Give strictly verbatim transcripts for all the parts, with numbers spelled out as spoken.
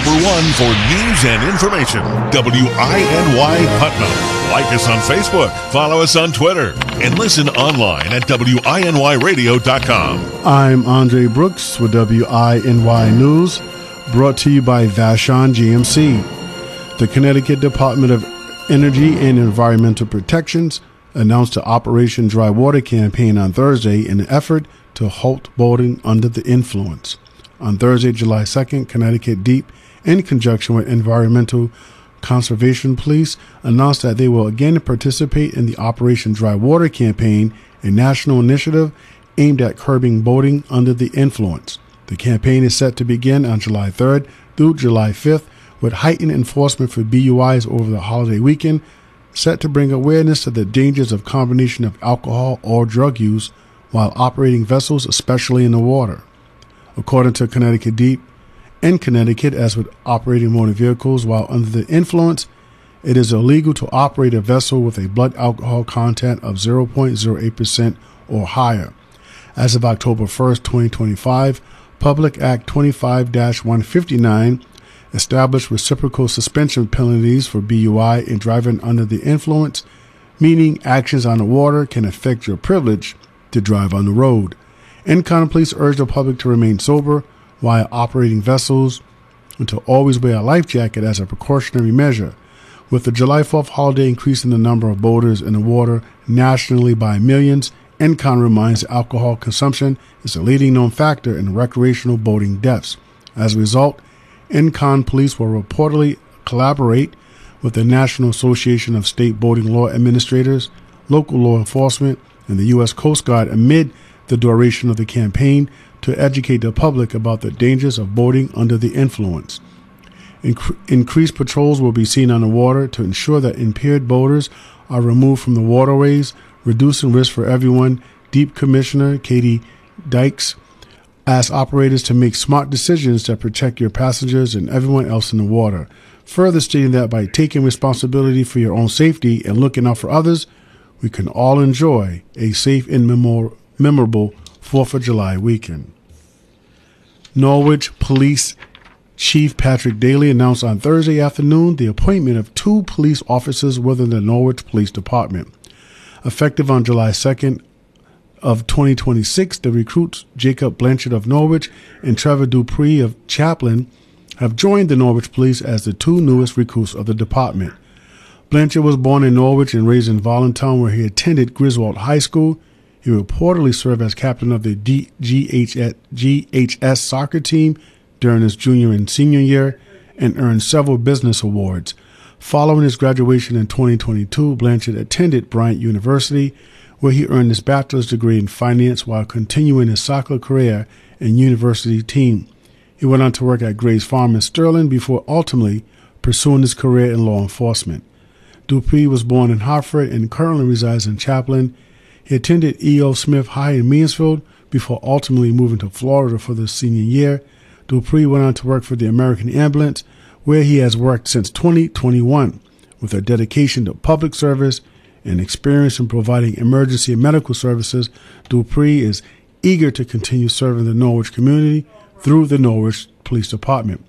number one for news and information. W I N Y Putnam. Like us on Facebook, follow us on Twitter, and listen online at W I N Y radio dot com. I'm Andre Brooks with W I N Y News, brought to you by Vashon G M C. The Connecticut Department of Energy and Environmental Protections announced the Operation Dry Water campaign on Thursday in an effort to halt boating under the influence. On Thursday, July second, Connecticut Deep, in conjunction with Environmental Conservation Police, announced that they will again participate in the Operation Dry Water campaign, a national initiative aimed at curbing boating under the influence. The campaign is set to begin on July third through July fifth, with heightened enforcement for B U Is over the holiday weekend, set to bring awareness to the dangers of combination of alcohol or drug use while operating vessels, especially in the water. According to Connecticut Deep, in Connecticut, as with operating motor vehicles while under the influence, it is illegal to operate a vessel with a blood alcohol content of zero point zero eight percent or higher. As of October first, twenty twenty-five, Public Act twenty-five dash one fifty-nine established reciprocal suspension penalties for B U I and driving under the influence, meaning actions on the water can affect your privilege to drive on the road. Encon Police urge the public to remain sober while operating vessels and to always wear a life jacket as a precautionary measure. With the July fourth holiday increasing the number of boaters in the water nationally by millions, Encon reminds that alcohol consumption is a leading known factor in recreational boating deaths. As a result, Encon Police will reportedly collaborate with the National Association of State Boating Law Administrators, local law enforcement, and the U S Coast Guard amid the duration of the campaign to educate the public about the dangers of boating under the influence. Incre- increased patrols will be seen on the water to ensure that impaired boaters are removed from the waterways, reducing risk for everyone. Deep Commissioner Katie Dykes asked operators to make smart decisions that protect your passengers and everyone else in the water, further stating that by taking responsibility for your own safety and looking out for others, we can all enjoy a safe and memor- memorable fourth of July weekend. Norwich Police Chief Patrick Daly announced on Thursday afternoon the appointment of two police officers within the Norwich Police Department. Effective on July second of twenty twenty-six, the recruits Jacob Blanchard of Norwich and Trevor Dupree of Chaplin have joined the Norwich Police as the two newest recruits of the department. Blanchard was born in Norwich and raised in Voluntown, where he attended Griswold High School. He reportedly served as captain of the D- G H S soccer team during his junior and senior year and earned several business awards. Following his graduation in twenty twenty-two, Blanchard attended Bryant University, where he earned his bachelor's degree in finance while continuing his soccer career and university team. He went on to work at Gray's Farm in Sterling before ultimately pursuing his career in law enforcement. Dupree was born in Hartford and currently resides in Chaplin. He attended E O. Smith High in Mansfield before ultimately moving to Florida for the senior year. Dupree went on to work for the American Ambulance, where he has worked since twenty twenty-one. With a dedication to public service and experience in providing emergency and medical services, Dupree is eager to continue serving the Norwich community through the Norwich Police Department.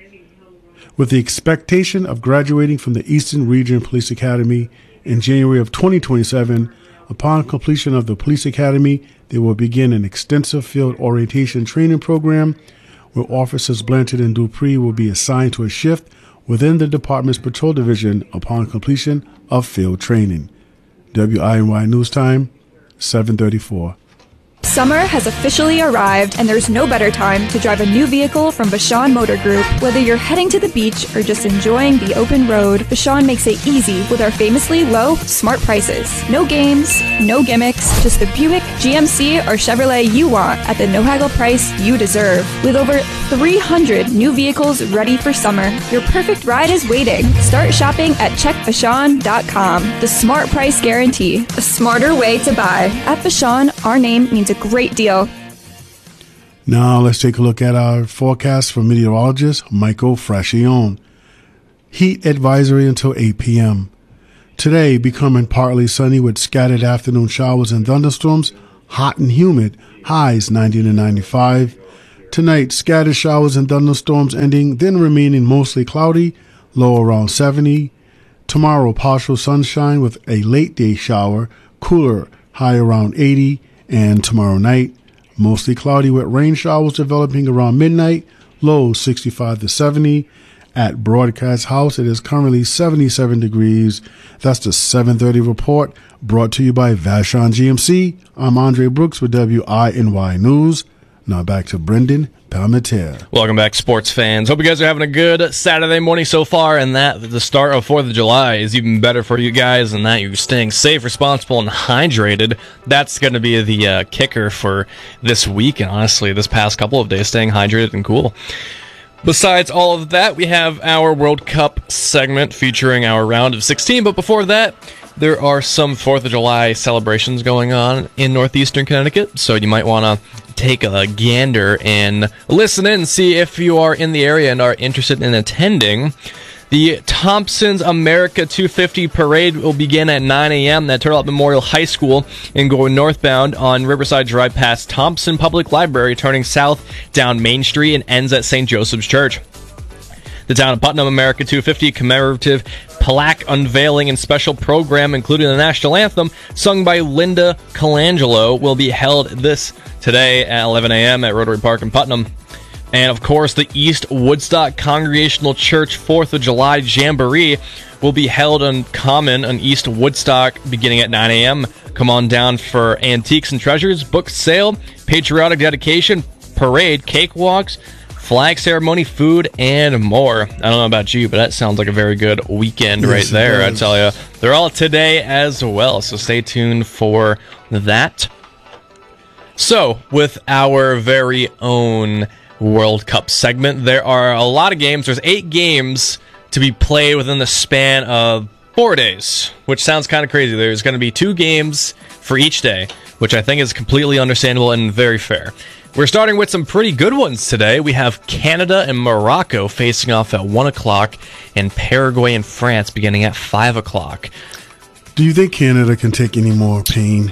With the expectation of graduating from the Eastern Region Police Academy in January of twenty twenty-seven, upon completion of the Police Academy, they will begin an extensive field orientation training program where officers Blanchard and Dupree will be assigned to a shift within the department's patrol division upon completion of field training. W I N Y News Time, seven thirty-four. Summer has officially arrived, and there's no better time to drive a new vehicle from Vashon Motor Group. Whether you're heading to the beach or just enjoying the open road, Vashon makes it easy with our famously low, smart prices. No games, no gimmicks, just the Buick, G M C, or Chevrolet you want at the no-haggle price you deserve. With over three hundred new vehicles ready for summer, your perfect ride is waiting. Start shopping at check vashon dot com. The smart price guarantee, a smarter way to buy. At Vashon, our name means a great deal. Now let's take a look at our forecast from meteorologist Michael Frascione. Heat advisory until eight p.m. Today becoming partly sunny with scattered afternoon showers and thunderstorms, hot and humid, highs ninety to ninety-five. Tonight, scattered showers and thunderstorms ending, then remaining mostly cloudy, low around seventy. Tomorrow, partial sunshine with a late day shower, cooler, high around eighty. And tomorrow night, mostly cloudy with rain showers developing around midnight, low sixty-five to seventy. At Broadcast House, it is currently seventy-seven degrees. That's the seven thirty report, brought to you by Vashon G M C. I'm Andre Brooks with W I N Y News. Now back to Brendan Palmetier. Welcome back, sports fans. Hope you guys are having a good Saturday morning so far, and that the start of fourth of July is even better for you guys, and that you're staying safe, responsible, and hydrated. That's going to be the uh, kicker for this week, and honestly, this past couple of days, staying hydrated and cool. Besides all of that, we have our World Cup segment featuring our round of sixteen, but before that, there are some fourth of July celebrations going on in northeastern Connecticut, so you might want to take a gander and listen in and see if you are in the area and are interested in attending. The Thompson's America two fifty Parade will begin at nine a.m. at Turtle Up Memorial High School and go northbound on Riverside Drive past Thompson Public Library, turning south down Main Street and ends at Saint Joseph's Church. The Town of Putnam America two fifty commemorative plaque unveiling and special program, including the national anthem sung by Linda Colangelo, will be held this today at eleven a.m. at Rotary Park in Putnam. And, of course, the East Woodstock Congregational Church fourth of July Jamboree will be held on Common on East Woodstock beginning at nine a.m. Come on down for antiques and treasures, book sale, patriotic dedication, parade, cakewalks, flag ceremony, food, and more. I don't know about you, but that sounds like a very good weekend yes, right there, I tell you. They're all today as well, so stay tuned for that. So, with our very own World Cup segment, there are a lot of games. There's eight games to be played within the span of four days, which sounds kind of crazy. There's going to be two games for each day, which I think is completely understandable and very fair. We're starting with some pretty good ones today. We have Canada and Morocco facing off at one o'clock, and Paraguay and France beginning at five o'clock. Do you think Canada can take any more pain?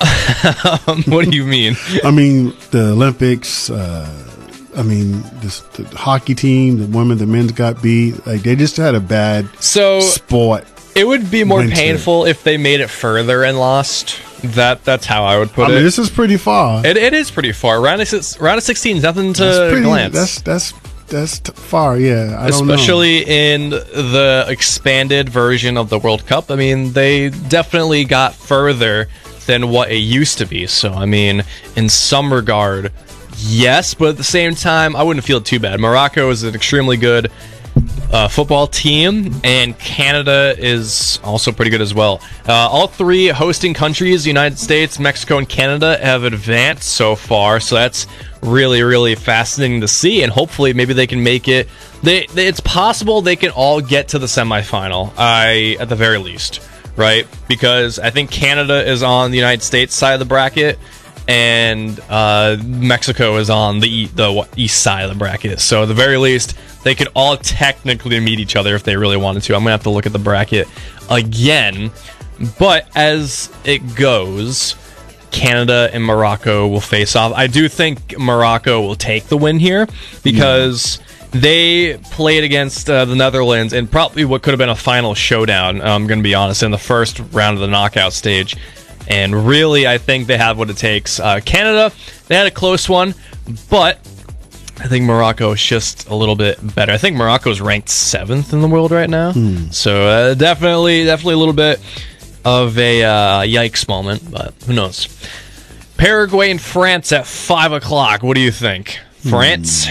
um, what do you mean? I mean, the Olympics, uh, I mean, this, the hockey team, the women, the men's got beat. Like, they just had a bad so sport. It would be more winter. painful if they made it further and lost. That That's how I would put I it. mean, this is pretty far. It, it is pretty far. Round of, round of sixteen is nothing to that's pretty, glance. That's that's that's t- far, yeah. I Especially don't know. in the expanded version of the World Cup. I mean, they definitely got further than what it used to be. So, I mean, in some regard, yes, but at the same time, I wouldn't feel too bad. Morocco is an extremely good uh, football team, and Canada is also pretty good as well. Uh, all three hosting countries, the United States, Mexico, and Canada, have advanced so far, so that's really, really fascinating to see, and hopefully maybe they can make it. They, they, it's possible they can all get to the semifinal, I, at the very least, right? Because I think Canada is on the United States side of the bracket, and uh, Mexico is on the, the east side of the bracket. So at the very least, they could all technically meet each other if they really wanted to. I'm going to have to look at the bracket again. But as it goes, Canada and Morocco will face off. I do think Morocco will take the win here because yeah. they played against uh, the Netherlands in probably what could have been a final showdown, I'm going to be honest, in the first round of the knockout stage. And really, I think they have what it takes. Uh, Canada, they had a close one, but I think Morocco is just a little bit better. I think Morocco is ranked seventh in the world right now. Hmm. So uh, definitely, definitely a little bit of a uh, yikes moment, but who knows. Paraguay and France at five o'clock. What do you think? France?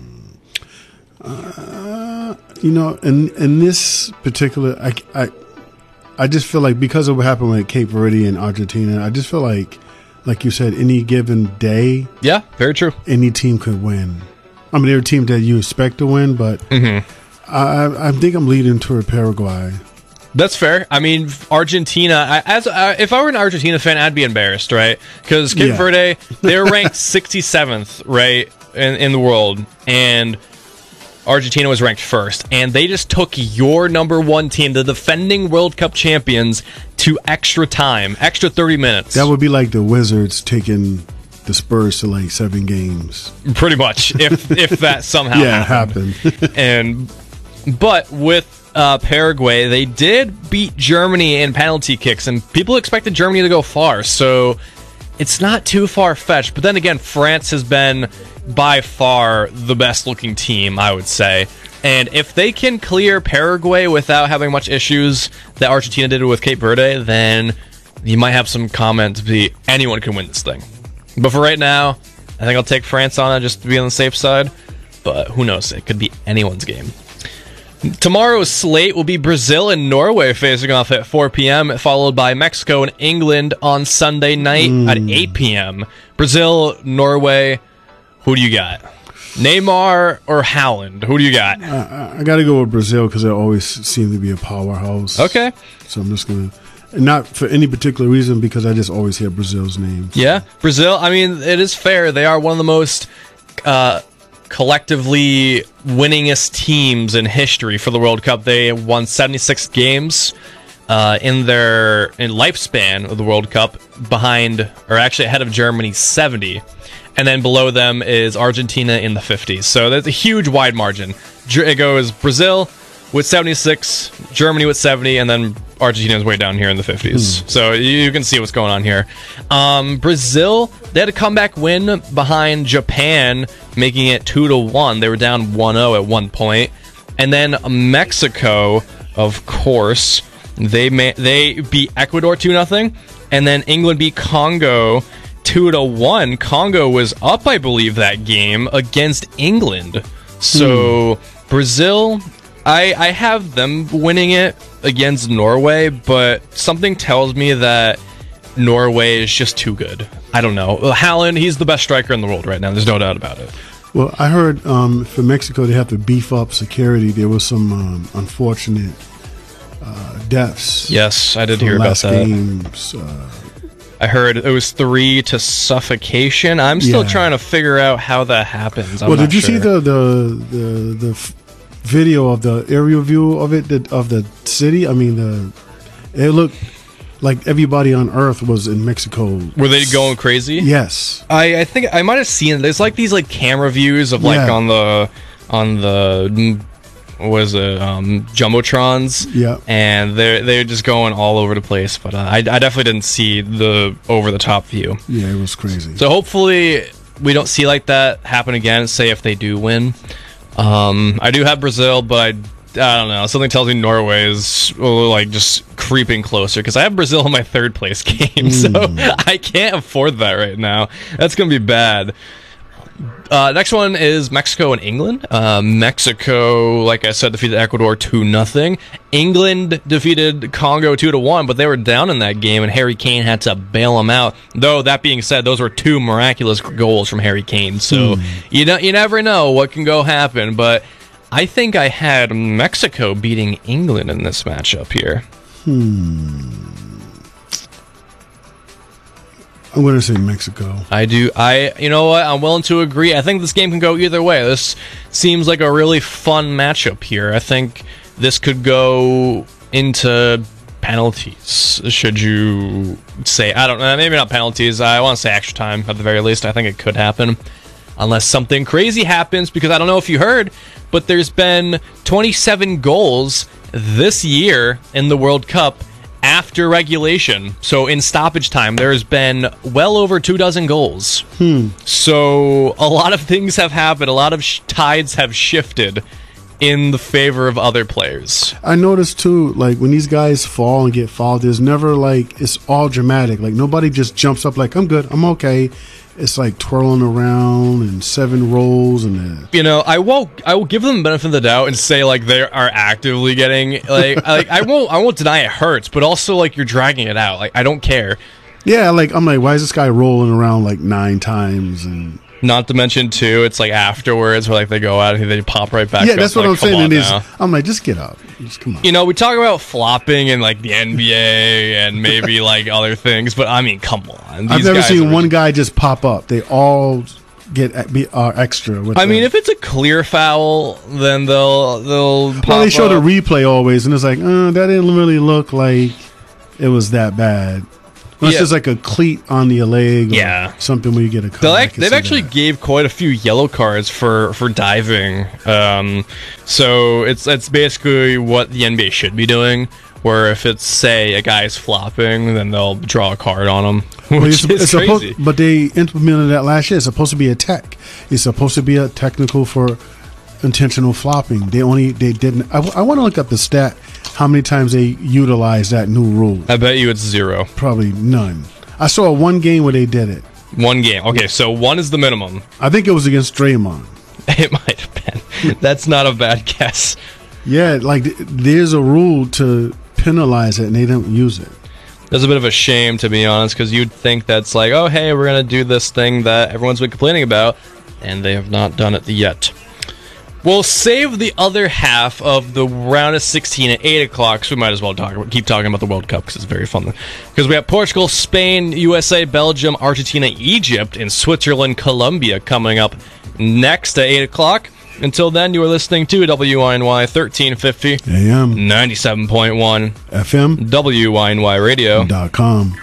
Hmm. Uh, you know, in, in this particular... I, I, I just feel like because of what happened with Cape Verde and Argentina, I just feel like, like you said, any given day, yeah, very true. Any team could win. I mean, there are teams that you expect to win, but mm-hmm. I, I think I'm leading toward Paraguay. That's fair. I mean, Argentina. I, as uh, if I were an Argentina fan, I'd be embarrassed, right? Because Cape yeah. Verde, they're ranked sixty-seventh, right, in, in the world, and Argentina was ranked first, and they just took your number one team, the defending World Cup champions, to extra time, extra thirty minutes. That would be like the Wizards taking the Spurs to like seven games. Pretty much, if if that somehow yeah, happened. happened. and but with uh, Paraguay, they did beat Germany in penalty kicks, and people expected Germany to go far, so it's not too far-fetched. But then again, France has been by far the best-looking team, I would say. And if they can clear Paraguay without having much issues that Argentina did with Cape Verde, then you might have some comment to be anyone can win this thing. But for right now, I think I'll take France on it just to be on the safe side. But who knows? It could be anyone's game. Tomorrow's slate will be Brazil and Norway facing off at four p.m., followed by Mexico and England on Sunday night mm. at eight p.m. Brazil, Norway, who do you got? Neymar or Haaland? Who do you got? I, I got to go with Brazil because they always seem to be a powerhouse. Okay. So I'm just going to, not for any particular reason, because I just always hear Brazil's name. Yeah, Brazil, I mean, it is fair. They are one of the most uh, collectively winningest teams in history for the World Cup. They won seventy-six games uh, in their in lifespan of the World Cup, behind, or actually ahead of Germany, seventy. And then below them is Argentina in the fifties. So that's a huge wide margin. It goes Brazil with seventy-six, Germany with seventy, and then Argentina's way down here in the fifties. Mm. So you can see what's going on here. Um, Brazil, they had a comeback win behind Japan, making it two to one. They were down one oh at one point. And then Mexico, of course, they ma- they beat Ecuador two nothing. And then England beat Congo two to one. Congo was up, I believe, that game against England. So hmm. Brazil, I I have them winning it against Norway, but something tells me that Norway is just too good. I don't know. Haaland, he's the best striker in the world right now. There's no doubt about it. Well, I heard um, for Mexico they have to beef up security. There was some um, unfortunate uh, deaths. Yes, I did hear about that. Games, uh, I heard it was three to suffocation. I'm still yeah. trying to figure out how that happens. I'm well, did you sure. see the the the, the f- video of the aerial view of it, the, of the city? I mean, the it looked like everybody on Earth was in Mexico. Were they going crazy? Yes. I, I think I might have seen it. There's like these like camera views of like yeah. on the on the what was it um, jumbotrons? Yeah. And they're they're just going all over the place. But uh, I I definitely didn't see the over the top view. Yeah, it was crazy. So hopefully we don't see like that happen again. Say if they do win. Um, I do have Brazil, but I, I don't know. Something tells me Norway is like just creeping closer because I have Brazil in my third place game, mm. so I can't afford that right now. That's gonna be bad. Uh, next one is Mexico and England. Uh, Mexico, like I said, defeated Ecuador two nothing. England defeated Congo two to one, but they were down in that game, and Harry Kane had to bail them out. Though, that being said, those were two miraculous goals from Harry Kane, so hmm. you know, you never know what can go happen, but I think I had Mexico beating England in this matchup here. Hmm. I'm going to say Mexico. I do. I, you know what? I'm willing to agree. I think this game can go either way. This seems like a really fun matchup here. I think this could go into penalties. Should you say, I don't know, maybe not penalties. I want to say extra time at the very least. I think it could happen. Unless something crazy happens, because I don't know if you heard, but there's been twenty-seven goals this year in the World Cup after regulation. So in stoppage time, there's been well over two dozen goals. Hmm. So a lot of things have happened. A lot of sh- tides have shifted in the favor of other players. I noticed too, like when these guys fall and get fouled, there's never like, it's all dramatic. Like nobody just jumps up like, I'm good, I'm okay. It's like twirling around and seven rolls and uh, you know, I won't. I will give them the benefit of the doubt and say like they are actively getting like like I won't. I won't deny it hurts, but also like you're dragging it out. Like I don't care. Yeah, like I'm like, why is this guy rolling around like nine times? And not to mention too, it's like afterwards where like they go out and they pop right back. Yeah, up. that's what like, I'm saying. And is, I'm like, just get up, just come on. You know, we talk about flopping and like the N B A and maybe like other things, but I mean, come on. These I've never seen are, one guy just pop up. They all get be uh, extra. With I the, mean, if it's a clear foul, then they'll they'll. Pop well, they show up. the replay always, and it's like, uh, that didn't really look like it was that bad. Unless Yeah. there's like a cleat on your leg. Or Yeah. something where you get a card. They'll I act- can they've see actually that. gave quite a few yellow cards for, for diving. Um, so it's it's basically what the N B A should be doing. Where if it's, say, a guy's flopping, then they'll draw a card on him, which Well, it's, is it's crazy. supposed, but they implemented that last year. It's supposed to be a tech. It's supposed to be a technical for intentional flopping. They only they didn't. I, I want to look up the stat. How many times they utilized that new rule? I bet you it's zero. Probably none. I saw one game where they did it. One game. Okay, so one is the minimum. I think it was against Draymond. It might have been. That's not a bad guess. Yeah, like th- there's a rule to penalize it, and they don't use it. It's a bit of a shame, to be honest, because you'd think that's like, oh, hey, we're going to do this thing that everyone's been complaining about, and they have not done it yet. We'll save the other half of the round of sixteen at eight o'clock, so we might as well talk, keep talking about the World Cup, because it's very fun. Because we have Portugal, Spain, U S A, Belgium, Argentina, Egypt, and Switzerland, Colombia coming up next at eight o'clock. Until then, you are listening to W I N Y thirteen fifty, A M ninety-seven point one F M W I N Y Radio. dot com.